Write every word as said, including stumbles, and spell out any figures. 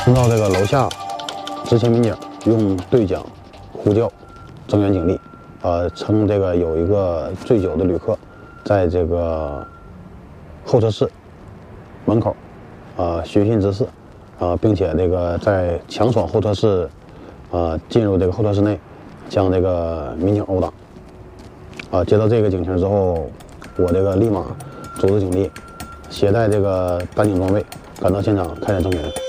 听到这个楼下执勤民警用对讲呼叫增援警力，呃，称这个有一个醉酒的旅客在这个候车室门口，呃，寻衅滋事，呃，并且这个在强闯候车室，呃，进入这个候车室内，将这个民警殴打。啊、呃，接到这个警情之后，我这个立马组织警力，携带这个单警装备赶到现场开展增援。